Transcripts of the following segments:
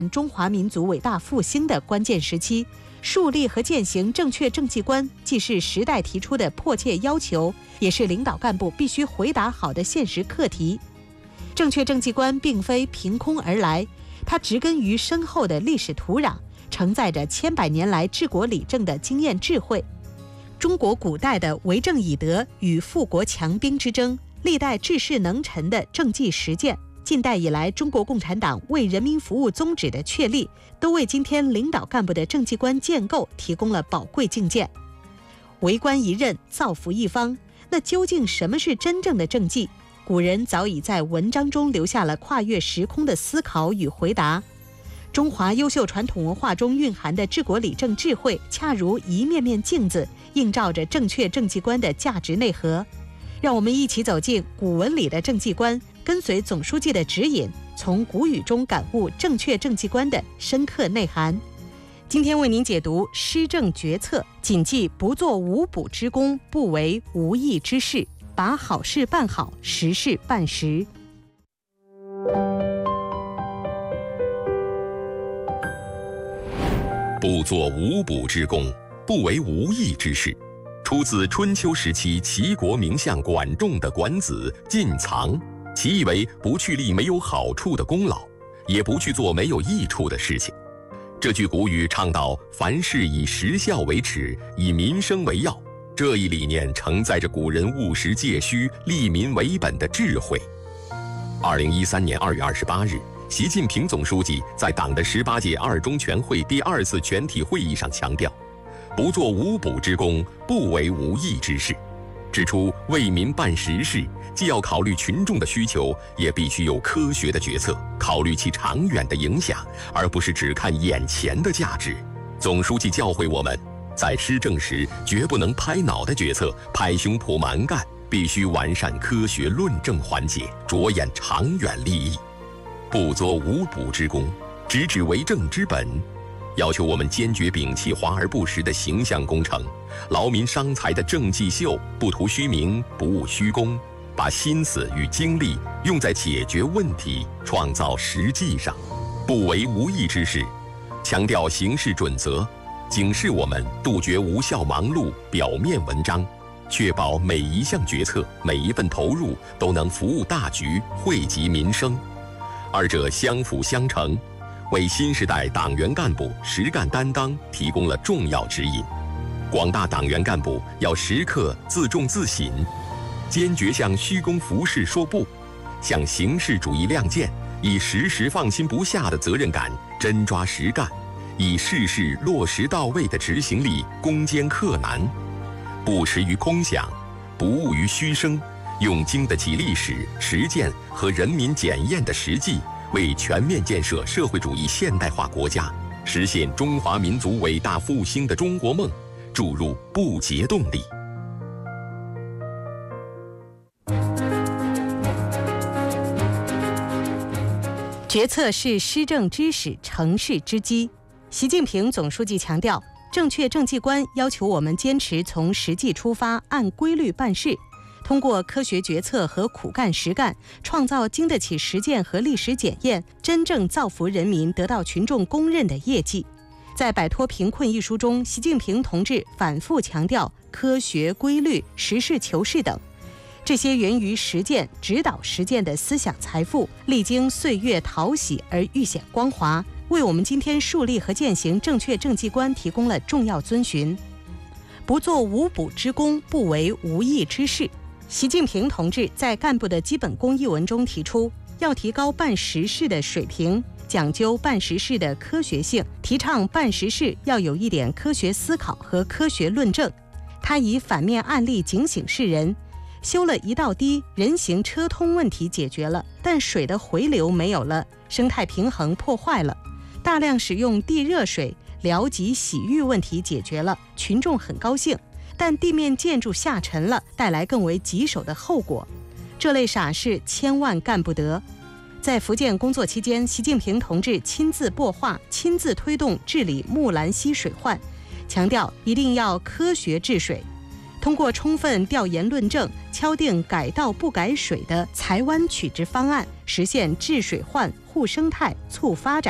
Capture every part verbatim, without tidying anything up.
中华民族伟大复兴的关键时期，树立和践行正确政绩观，既是时代提出的迫切要求，也是领导干部必须回答好的现实课题。正确政绩观并非凭空而来，它植根于深厚的历史土壤，承载着千百年来治国理政的经验智慧。中国古代的为政以德与富国强兵之争，历代治世能臣的政绩实践，近代以来中国共产党为人民服务宗旨的确立，都为今天领导干部的政绩观建构提供了宝贵境界。为官一任，造福一方，那究竟什么是真正的政绩？古人早已在文章中留下了跨越时空的思考与回答。中华优秀传统文化中蕴含的治国理政智慧，恰如一面面镜子，映照着正确政绩观的价值内核。让我们一起走进古文里的政绩观，跟随总书记的指引，从古语中感悟正确政绩观的深刻内涵。今天为您解读施政决策，谨记不做无补之功，不为无益之事，把好事办好，实事办实。 不做无补之功，不为无益之事，出自春秋时期齐国名相管仲的《管子·晋藏》，其意为不去立没有好处的功劳，也不去做没有益处的事情。这句古语倡导凡事以实效为尺，以民生为要，这一理念承载着古人务实戒虚、利民为本的智慧。二零一三年二月二十八日，习近平总书记在党的十八届二中全会第二次全体会议上强调，不做无补之功，不为无益之事，指出为民办实事，既要考虑群众的需求，也必须有科学的决策，考虑其长远的影响，而不是只看眼前的价值。总书记教诲我们，在施政时绝不能拍脑袋决策、拍胸脯蛮干，必须完善科学论证环节，着眼长远利益。不做无补之功，直指为政之本，要求我们坚决摒弃华而不实的形象工程，劳民伤财的政绩秀，不图虚名，不务虚功，把心思与精力用在解决问题、创造实际上，不为无益之事。强调行事准则，警示我们杜绝无效忙碌、表面文章，确保每一项决策、每一份投入都能服务大局、惠及民生。二者相辅相成，为新时代党员干部实干担当提供了重要指引。广大党员干部要时刻自重自省，坚决向虚公浮世说不，向形式主义亮剑，以时时放心不下的责任感真抓实干，以事事落实到位的执行力攻坚克难，不驰于空想，不误于虚声，用经得起历史、实践和人民检验的实际，为全面建设社会主义现代化国家，实现中华民族伟大复兴的中国梦，注入不竭动力。 决策是施政之始，成事之基。习近平总书记强调，正确政绩观要求我们坚持从实际出发，按规律办事，通过科学决策和苦干实干，创造经得起实践和历史检验，真正造福人民，得到群众公认的业绩。在《摆脱贫困》一书中，习近平同志反复强调科学、规律、实事求是等，这些源于实践、指导实践的思想财富，历经岁月淘洗而愈显光华，为我们今天树立和践行正确政绩观提供了重要遵循。不做无补之功，不为无益之事。习近平同志在《干部的基本功》一文中提出，要提高办实事的水平，讲究办实事的科学性，提倡办实事要有一点科学思考和科学论证。他以反面案例警醒世人，修了一道堤，人行车通问题解决了，但水的回流没有了，生态平衡破坏了。大量使用地热水，疗疾洗浴问题解决了，群众很高兴，但地面建筑下沉了，带来更为棘手的后果。这类傻事千万干不得。在福建工作期间，习近平同志亲自擘画，亲自推动治理木兰溪水患，强调一定要科学治水，通过充分调研论证，敲定改道不改水的裁湾取直方案，实现治水患、护生态、促发展。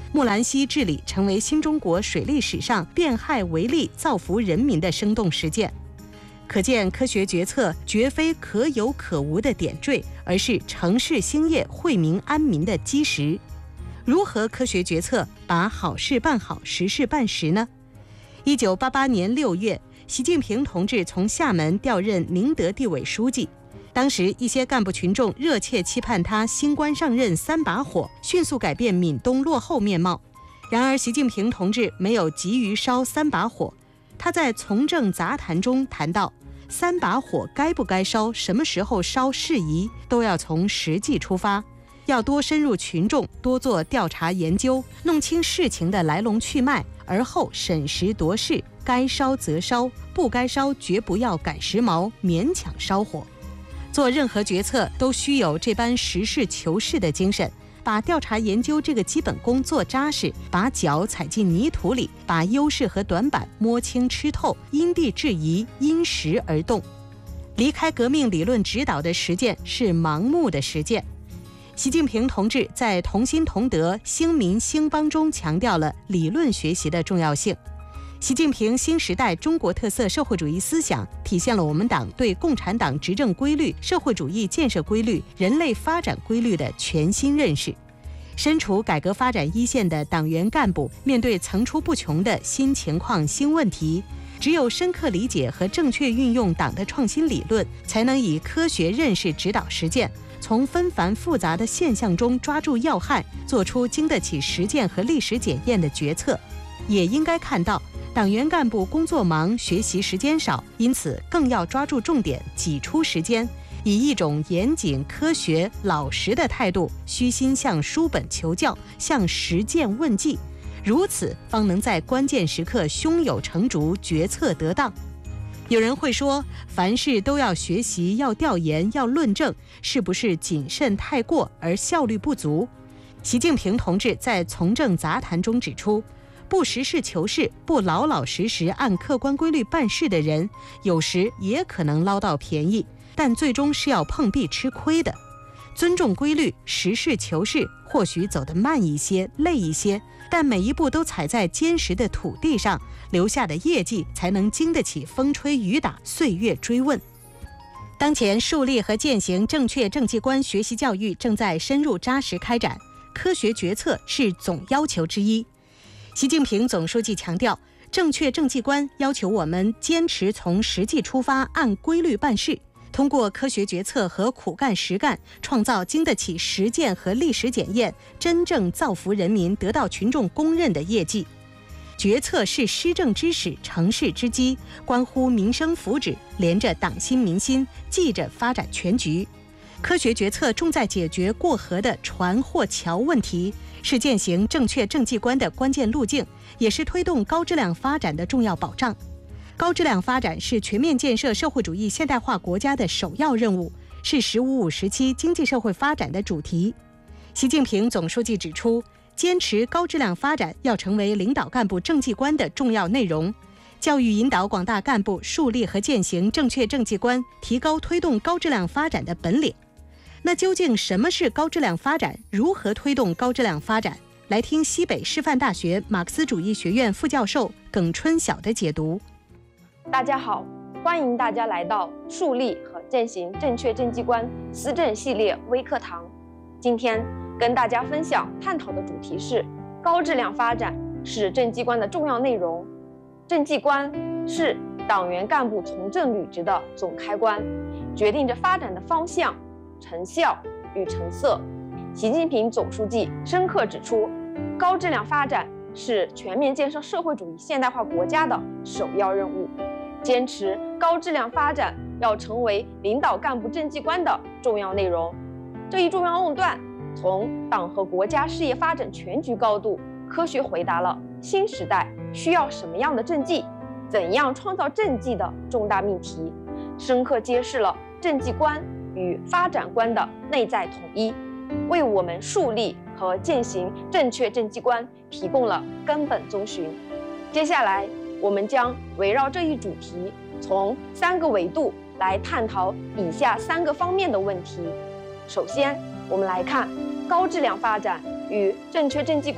木兰溪治理成为新中国水利史上变害为利、造福人民的生动实践。可见，科学决策绝非可有可无的点缀，而是城市兴业、惠民安民的基石。如何科学决策，把好事办好、实事办实呢？一九八八年六月，习近平同志从厦门调任宁德地委书记。当时，一些干部群众热切期盼他新官上任三把火，迅速改变闽东落后面貌。然而，习近平同志没有急于烧三把火。他在从政杂谈中谈到，三把火该不该烧，什么时候烧适宜，都要从实际出发，要多深入群众，多做调查研究，弄清事情的来龙去脉，而后审时度势，该烧则烧，不该烧绝不要赶时髦，勉强烧火。做任何决策都需有这般实事求是的精神，把调查研究这个基本功做扎实，把脚踩进泥土里，把优势和短板摸清吃透，因地制宜，因时而动。离开革命理论指导的实践是盲目的实践。习近平同志在同心同德、兴民兴邦中强调了理论学习的重要性。习近平新时代中国特色社会主义思想体现了我们党对共产党执政规律、社会主义建设规律、人类发展规律的全新认识。身处改革发展一线的党员干部，面对层出不穷的新情况、新问题，只有深刻理解和正确运用党的创新理论，才能以科学认识指导实践，从纷繁复杂的现象中抓住要害，做出经得起实践和历史检验的决策。也应该看到，党员干部工作忙，学习时间少，因此更要抓住重点，挤出时间，以一种严谨、科学、老实的态度，虚心向书本求教，向实践问计，如此方能在关键时刻胸有成竹，决策得当。有人会说，凡事都要学习，要调研，要论证，是不是谨慎太过而效率不足？习近平同志在从政杂谈中指出，不实事求是、不老老实实按客观规律办事的人，有时也可能捞到便宜，但最终是要碰壁吃亏的。尊重规律、实事求是，或许走得慢一些、累一些，但每一步都踩在坚实的土地上，留下的业绩才能经得起风吹雨打、岁月追问。当前树立和践行正确政绩观学习教育正在深入扎实开展，科学决策是总要求之一。习近平总书记强调，正确政绩观要求我们坚持从实际出发，按规律办事，通过科学决策和苦干实干，创造经得起实践和历史检验、真正造福人民、得到群众公认的业绩。决策是施政之始、成事之基，关乎民生福祉，连着党心民心，系着发展全局。科学决策重在解决过河的船或桥问题，是践行正确政绩观的关键路径，也是推动高质量发展的重要保障。高质量发展是全面建设社会主义现代化国家的首要任务，是“十五五”时期经济社会发展的主题。习近平总书记指出，坚持高质量发展要成为领导干部政绩观的重要内容。教育引导广大干部树立和践行正确政绩观，提高推动高质量发展的本领。那究竟什么是高质量发展？如何推动高质量发展？来听西北师范大学马克思主义学院副教授耿春晓的解读。 大家好，欢迎大家来到树立和践行正确政绩观思政系列微课堂。今天跟大家分享探讨的主题是高质量发展是政绩观的重要内容。政绩观是党员干部从政履职的总开关，决定着发展的方向、成效与成色。习近平总书记深刻指出，高质量发展是全面建设社会主义现代化国家的首要任务，坚持高质量发展要成为领导干部政绩观的重要内容。这一重要论断从党和国家事业发展全局高度，科学回答了新时代需要什么样的政绩，怎样创造政绩的重大命题，深刻揭示了政绩观与发展观的内在统一，为我们树立和践行正确政绩观提供了根本遵循。接下来，我们将围绕这一主题，从三个维度来探讨以下三个方面的问题。首先，我们来看高质量发展与正确政绩观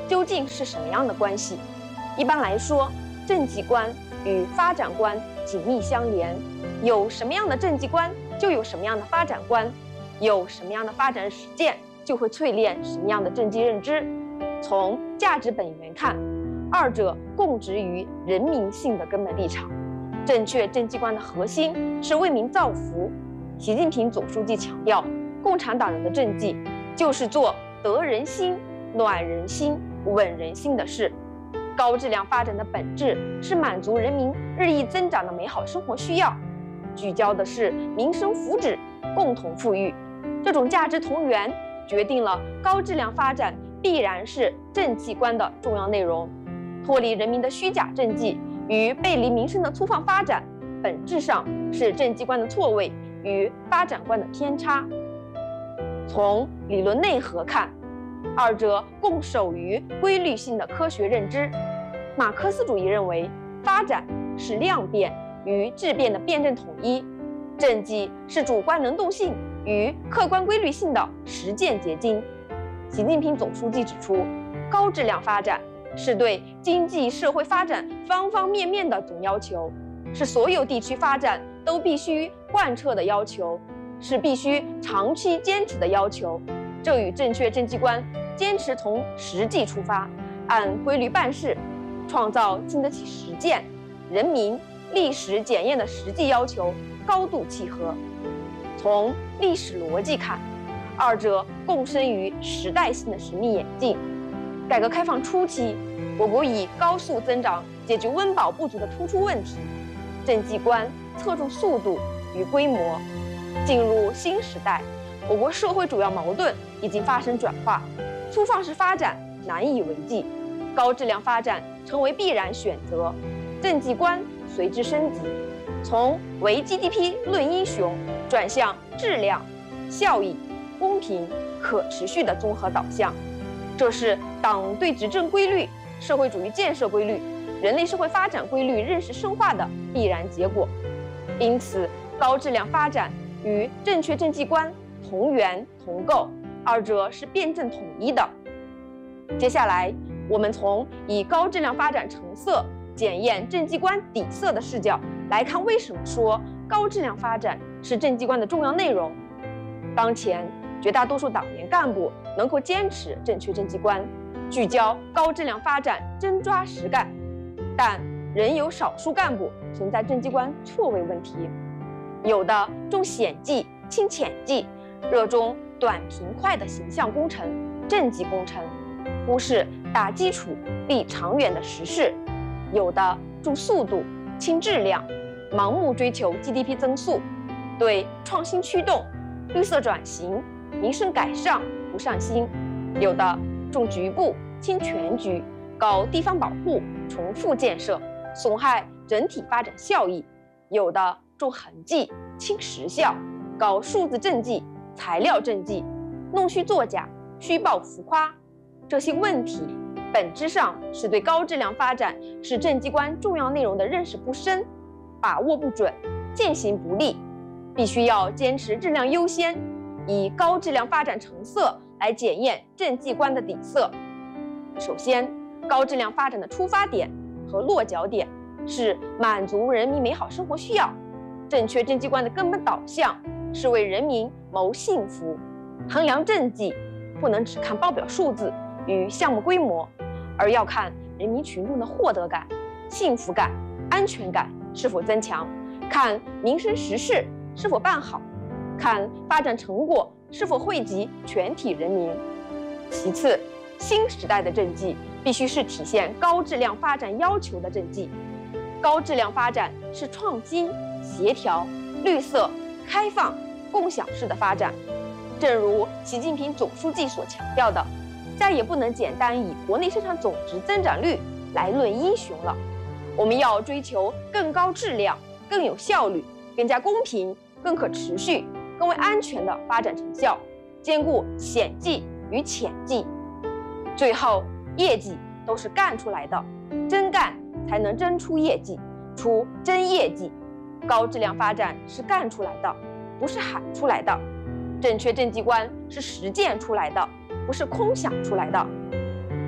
究竟是什么样的关系？一般来说，政绩观与发展观紧密相连，有什么样的政绩观，就有什么样的发展观，有什么样的发展实践，就会淬炼什么样的政绩认知。从价值本源看，二者共执于人民性的根本立场。正确政绩观的核心是为民造福。习近平总书记强调，共产党人的政绩就是做得人心、暖人心、稳人心的事。高质量发展的本质是满足人民日益增长的美好生活需要，聚焦的是民生福祉、共同富裕。这种价值同源，决定了高质量发展必然是政绩观的重要内容。脱离人民的虚假政绩与背离民生的粗放发展，本质上是政绩观的错位与发展观的偏差。从理论内核看，二者共守于规律性的科学认知。马克思主义认为，发展是量变与质变的辩证统一，政绩是主观能动性与客观规律性的实践结晶。习近平总书记指出，高质量发展是对经济社会发展方方面面的总要求，是所有地区发展都必须贯彻的要求，是必须长期坚持的要求。这与正确政绩观坚持从实际出发，按规律办事，创造经得起实践、人民、历史检验的实际要求高度契合。从历史逻辑看，二者共生于时代性的神秘演进。改革开放初期，我国以高速增长解决温饱不足的突出问题，政绩观侧重速度与规模。进入新时代，我国社会主要矛盾已经发生转化，粗放式发展难以为继，高质量发展成为必然选择，政绩观随之升级，从唯 G D P 论英雄转向质量、效益、公平、可持续的综合导向。这是党对执政规律、社会主义建设规律、人类社会发展规律认识深化的必然结果。因此，高质量发展与正确政绩观同源同构，二者是辩证统一的。接下来，我们从以高质量发展成色检验政绩观底色的视角来看，为什么说高质量发展是政绩观的重要内容。当前，绝大多数党员干部能够坚持正确政绩观，聚焦高质量发展，真抓实干，但仍有少数干部存在政绩观错位问题。有的重显绩轻潜绩，热衷短平快的形象工程、政绩工程，忽视打基础立长远的实事；有的重速度轻质量，盲目追求 G D P 增速，对创新驱动、绿色转型、民生改善不上心；有的重局部轻全局，搞地方保护、重复建设，损害整体发展效益；有的重痕迹轻实效，搞数字政绩、材料政绩，弄虚作假、虚报浮夸。这些问题本质上是对高质量发展是政绩观重要内容的认识不深、把握不准、践行不力。必须要坚持质量优先，以高质量发展成色来检验政绩观的底色。首先，高质量发展的出发点和落脚点是满足人民美好生活需要。正确政绩观的根本导向是为人民谋幸福。衡量政绩，不能只看报表数字与项目规模，而要看人民群众的获得感、幸福感、安全感是否增强，看民生实事是否办好，看发展成果是否惠及全体人民。其次，新时代的政绩必须是体现高质量发展要求的政绩。高质量发展是创新、协调、绿色、开放、共享式的发展。正如习近平总书记所强调的，再也不能简单以国内生产总值增长率来论英雄了。我们要追求更高质量、更有效率、更加公平、更可持续、更为安全的发展成效，兼顾显绩与潜绩。最后，业绩都是干出来的，真干才能真出业绩，出真业绩。高质量发展是干出来的，不是喊出来的；正确政绩观是实践出来的，不是空想出来的。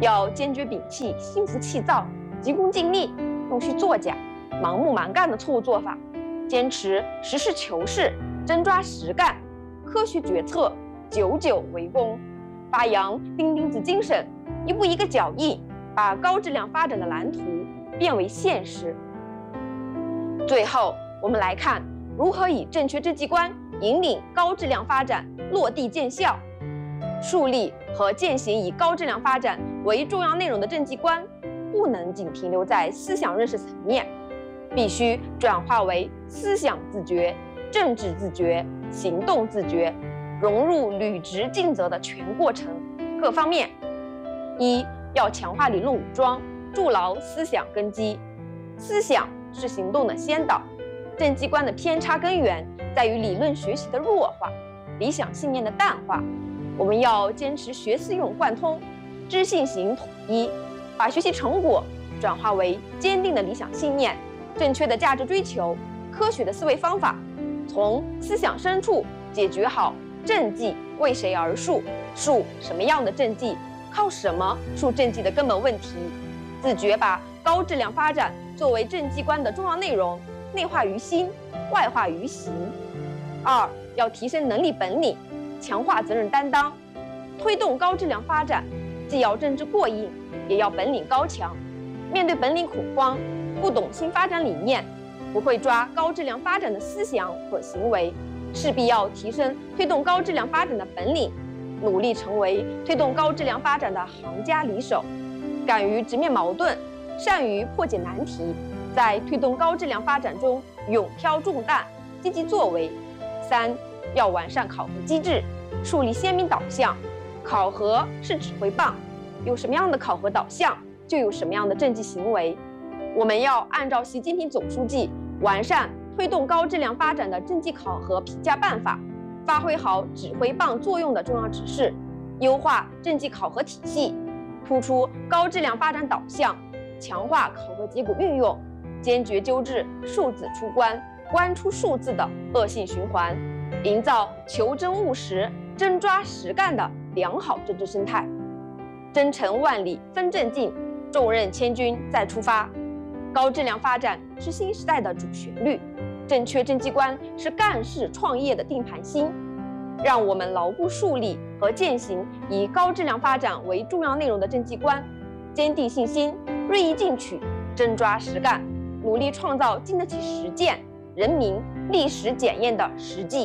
要坚决摒弃心浮气躁、急功近利、弄虚作假、盲目蛮干的错误做法，坚持实事求是、真抓实干、科学决策、久久为功，发扬钉钉子精神，一步一个脚印，把高质量发展的蓝图变为现实。最后，我们来看如何以正确政绩观引领高质量发展落地见效。树立和践行以高质量发展为重要内容的政绩观，不能仅停留在思想认识层面，必须转化为思想自觉、政治自觉、行动自觉，融入履职尽责的全过程各方面。一要强化理论武装，筑牢思想根基。思想是行动的先导，政绩观的偏差根源在于理论学习的弱化，理想信念的淡化。我们要坚持学思用贯通，知信行统一，把学习成果转化为坚定的理想信念、正确的价值追求、科学的思维方法，从思想深处解决好政绩为谁而树、树什么样的政绩、靠什么树政绩的根本问题，自觉把高质量发展作为政绩观的重要内容，内化于心，外化于行。二要提升能力本领，强化责任担当，推动高质量发展，既要政治过硬，也要本领高强。面对本领恐慌，不懂新发展理念，不会抓高质量发展的思想和行为，势必要提升推动高质量发展的本领，努力成为推动高质量发展的行家里手，敢于直面矛盾，善于破解难题，在推动高质量发展中勇挑重担，积极作为。三要完善考核机制，树立鲜明导向。考核是指挥棒，有什么样的考核导向，就有什么样的政绩行为。我们要按照习近平总书记完善推动高质量发展的政绩考核评价办法，发挥好指挥棒作用的重要指示，优化政绩考核体系，突出高质量发展导向，强化考核结果运用，坚决纠治数字出关、关出数字的恶性循环，营造求真务实、真抓实干的良好政治生态。征程万里分政进，重任千钧再出发。高质量发展是新时代的主旋律，正确政绩观是干事创业的定盘星。让我们牢固树立和践行以高质量发展为重要内容的政绩观，坚定信心，锐意进取，真抓实干，努力创造经得起实践、人民历史检验的实际。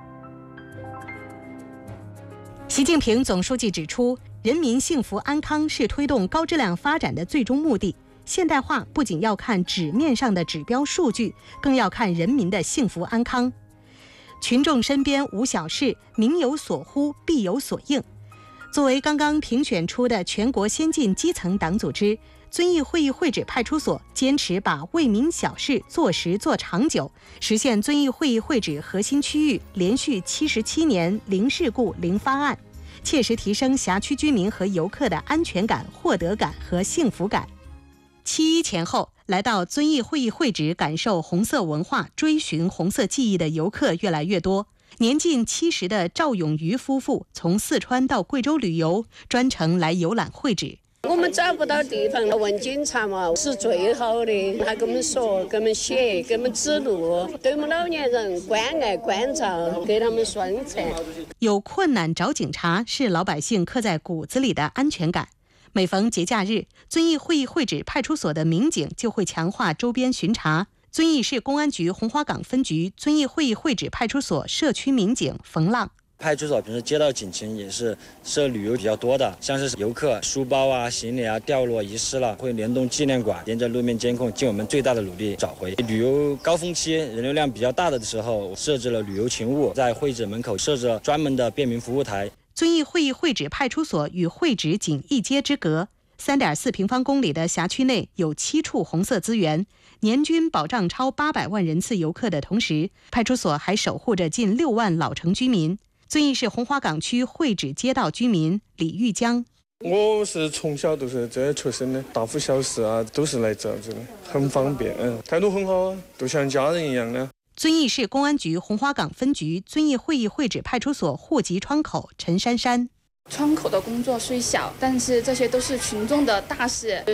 习近平总书记指出，人民幸福安康是推动高质量发展的最终目的。现代化不仅要看纸面上的指标数据，更要看人民的幸福安康。群众身边无小事，民有所呼，必有所应。作为刚刚评选出的全国先进基层党组织，遵义会议会址派出所坚持把为民小事做实做长久，实现遵义会议会址核心区域连续七十七年零事故零发案，切实提升辖区居民和游客的安全感、获得感和幸福感。七一前后，来到遵义会议会址感受红色文化、追寻红色记忆的游客越来越多。年近七十的赵永瑜夫妇从四川到贵州旅游，专程来游览会址。 我们找不到地方，问警察嘛是最好的，他给我们说，给我们写，给我们指路，对我们老年人关爱关照，给他们宣传。 有困难找警察是老百姓刻在骨子里的安全感。每逢节假日，遵义会议会址派出所的民警就会强化周边巡查。遵义市公安局红花岗分局遵义会议会址派出所社区民警冯浪。 派出所平时接到警情也是涉旅游比较多的，像是游客书包啊、行李啊掉落遗失了，会联动纪念馆，沿着路面监控，尽我们最大的努力找回。旅游高峰期人流量比较大的时候，设置了旅游勤务，在会址门口设置了专门的便民服务台。 遵义会议会址派出所与会址仅一街之隔， 三点四平方公里的辖区内有七处红色资源，年均保障超八百万人次游客的同时，派出所还守护着近六万老城居民。遵义市红花岗区会址街道居民李玉江： 我是从小都是这出生的，大呼小事啊都是来这这的，很方便，嗯，态度很好啊，都像家人一样的。 遵义市公安局红花岗分局遵义会议会址派出所户籍窗口陈珊珊： 窗口的工作虽小，但是这些都是群众的大事，